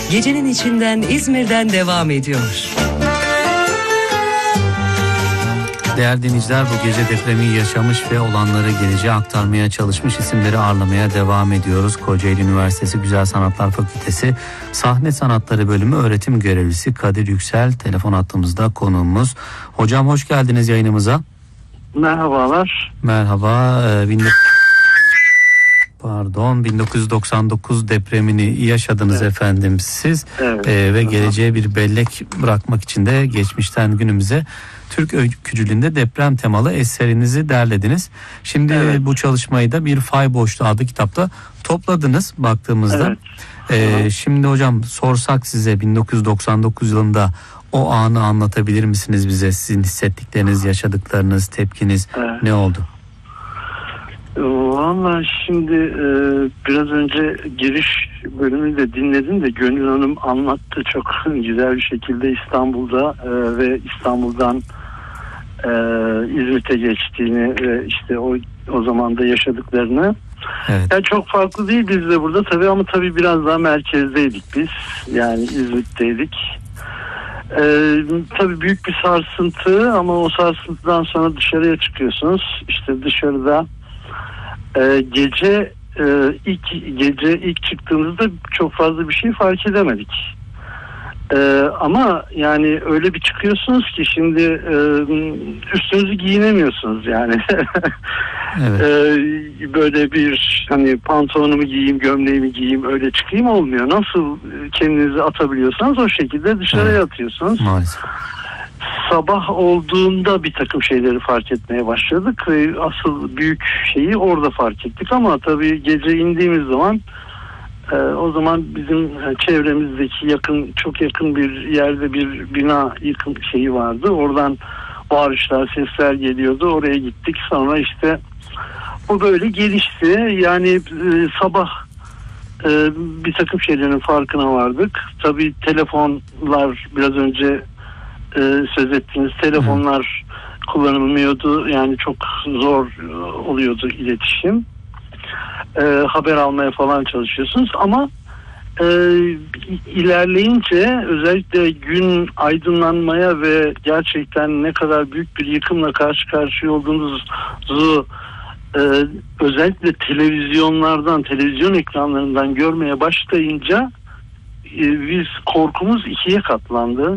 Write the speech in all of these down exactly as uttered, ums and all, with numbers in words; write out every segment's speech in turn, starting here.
gecenin içinden İzmir'den devam ediyor. Değerli dinleyiciler, bu gece depremi yaşamış ve olanları geleceğe aktarmaya çalışmış isimleri ağırlamaya devam ediyoruz. Kocaeli Üniversitesi Güzel Sanatlar Fakültesi Sahne Sanatları Bölümü öğretim görevlisi Kadir Yüksel telefon hattımızda konuğumuz. Hocam hoş geldiniz yayınımıza. Merhabalar. Merhaba. Ee, bin... Pardon, bin dokuz yüz doksan dokuz depremini yaşadınız, evet. Efendim siz, evet. ee, ve geleceğe bir bellek bırakmak için de geçmişten günümüze Türk öykücülüğünde deprem temalı eserinizi derlediniz. Şimdi evet. Bu çalışmayı da Bir Fay Boşluğu adlı kitapta topladınız baktığımızda. Evet. Ee, şimdi hocam sorsak size bin dokuz yüz doksan dokuz yılında o anı anlatabilir misiniz bize? Sizin hissettikleriniz, yaşadıklarınız, tepkiniz evet. ne oldu? Vallahi şimdi e, biraz önce giriş bölümünü de dinledim de Gönül Hanım anlattı çok güzel bir şekilde İstanbul'da e, ve İstanbul'dan e, İzmit'e geçtiğini ve işte o o zaman da yaşadıklarını. Evet. Yani çok farklı değil biz de burada tabii, ama tabii biraz daha merkezdeydik biz, yani İzmit'teydik. Ee, tabii büyük bir sarsıntı, ama o sarsıntıdan sonra dışarıya çıkıyorsunuz. İşte dışarıda e, gece e, ilk gece ilk çıktığımızda çok fazla bir şey fark edemedik. Ee, ama yani öyle bir çıkıyorsunuz ki şimdi e, üstünüzü giyinemiyorsunuz yani. Evet. Ee, böyle bir hani pantolonumu giyeyim, gömleğimi giyeyim, öyle çıkayım olmuyor. Nasıl kendinizi atabiliyorsanız o şekilde dışarıya evet. atıyorsunuz. Maalesef. Sabah olduğunda bir takım şeyleri fark etmeye başladık ve asıl büyük şeyi orada fark ettik, ama tabii gece indiğimiz zaman e, o zaman bizim çevremizdeki yakın çok yakın bir yerde bir bina yıkım şeyi vardı. Oradan bağırışlar, sesler geliyordu. Oraya gittik. Sonra işte bu böyle gelişti. Yani e, sabah e, bir takım şeylerin farkına vardık. Tabii telefonlar, biraz önce e, söz ettiğiniz telefonlar hmm. kullanılmıyordu. Yani çok zor oluyordu iletişim. E, haber almaya falan çalışıyorsunuz, ama e, ilerleyince özellikle gün aydınlanmaya ve gerçekten ne kadar büyük bir yıkımla karşı karşıya olduğunuzu e, özellikle televizyonlardan, televizyon ekranlarından görmeye başlayınca e, biz korkumuz ikiye katlandı.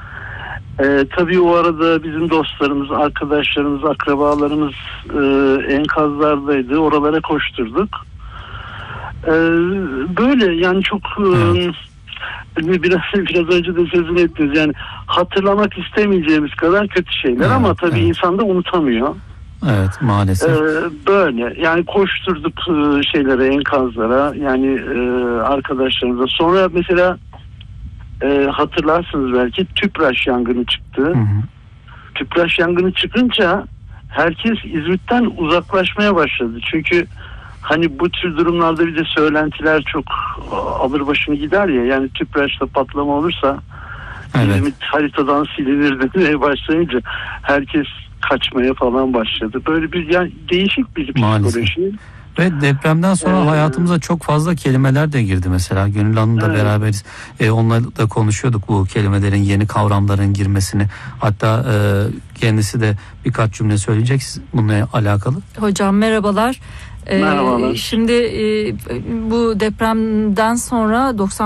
E, tabii o arada bizim dostlarımız, arkadaşlarımız, akrabalarımız e, enkazlardaydı. Oralara koşturduk. E, böyle yani çok evet. e, biraz biraz önce de sözünü ettiniz. Yani hatırlamak istemeyeceğimiz kadar kötü şeyler, evet, ama tabii evet. insan da unutamıyor. Evet, maalesef. E, böyle yani koşturduk e, şeylere, enkazlara, yani e, arkadaşlarımıza. Sonra mesela E, hatırlarsınız belki Tüpraş yangını çıktı. Hı hı. Tüpraş yangını çıkınca herkes İzmit'ten uzaklaşmaya başladı. Çünkü hani bu tür durumlarda bir de söylentiler çok alır başını gider ya. Yani Tüpraş'ta patlama olursa evet. İzmit haritadan silinir demeye başlayınca herkes kaçmaya falan başladı. Böyle bir yani değişik bir psikoloji. Ve depremden sonra ee, hayatımıza çok fazla kelimeler de girdi mesela. Gönül Hanım'la evet. beraberiz. Ee, onunla da konuşuyorduk bu kelimelerin, yeni kavramların girmesini. Hatta e, kendisi de birkaç cümle söyleyecek bununla alakalı. Hocam merhabalar. Ee, merhabalar. Şimdi e, bu depremden sonra doksan